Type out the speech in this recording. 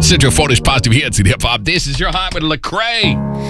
Central Florida's positive hits and hip hop. This is your hot with Lecrae.